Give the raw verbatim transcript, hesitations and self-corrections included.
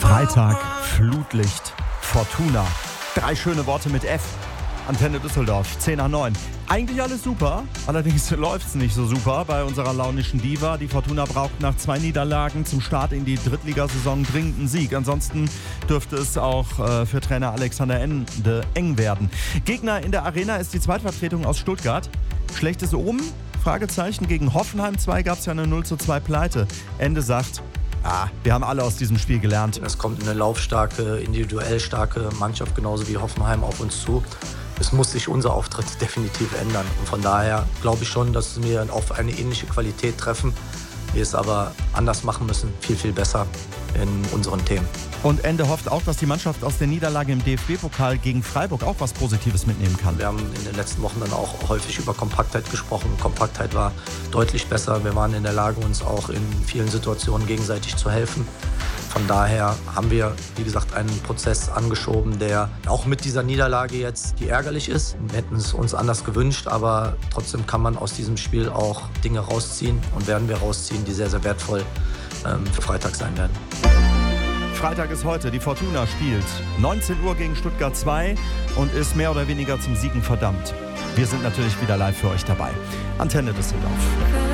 Freitag, Flutlicht, Fortuna. Drei schöne Worte mit F. Antenne Düsseldorf, zehn nach neun. Eigentlich alles super, allerdings läuft es nicht so super bei unserer launischen Diva. Die Fortuna braucht nach zwei Niederlagen zum Start in die Drittligasaison dringend einen Sieg. Ansonsten dürfte es auch äh, für Trainer Alexander Ende eng werden. Gegner in der Arena ist die Zweitvertretung aus Stuttgart. Schlechtes Omen? Fragezeichen. Gegen Hoffenheim zwei gab es ja eine null zu zwei Pleite. Ende sagt, ah, wir haben alle aus diesem Spiel gelernt. Es kommt eine laufstarke, individuell starke Mannschaft, genauso wie Hoffenheim, auf uns zu. Es muss sich unser Auftritt definitiv ändern. Und von daher glaube ich schon, dass wir auf eine ähnliche Qualität treffen, wir es aber anders machen müssen, viel, viel besser in unseren Themen. Und Ende hofft auch, dass die Mannschaft aus der Niederlage im D F B-Pokal gegen Freiburg auch was Positives mitnehmen kann. Wir haben in den letzten Wochen dann auch häufig über Kompaktheit gesprochen. Kompaktheit war deutlich besser. Wir waren in der Lage, uns auch in vielen Situationen gegenseitig zu helfen. Von daher haben wir, wie gesagt, einen Prozess angeschoben, der auch mit dieser Niederlage jetzt, die ärgerlich ist. Wir hätten es uns anders gewünscht, aber trotzdem kann man aus diesem Spiel auch Dinge rausziehen und werden wir rausziehen, die sehr, sehr wertvoll ähm, für Freitag sein werden. Freitag ist heute, die Fortuna spielt neunzehn Uhr gegen Stuttgart zwei und ist mehr oder weniger zum Siegen verdammt. Wir sind natürlich wieder live für euch dabei. Antenne Düsseldorf.